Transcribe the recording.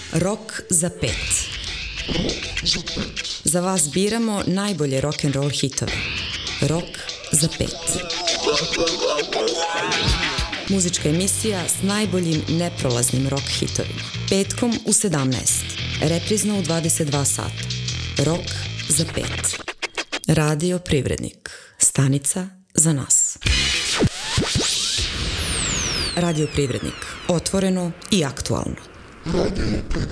Rok za pet. Za vas biramo najbolje rock'n'roll hitove. Rok za pet. Muzička emisija s najboljim neprolaznim rock hitovima. Petkom u 17. Reprizno u 22 sata. Rok za pet. Radio Privrednik. Stanica za nas. Radio Privrednik. Otvoreno i aktualno.